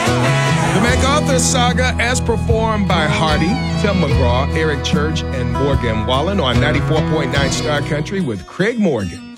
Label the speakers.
Speaker 1: The MacArthur Saga, as performed by Hardy, Tim McGraw, Eric Church, and Morgan Wallen on 94.9 Star Country with Craig Morgan.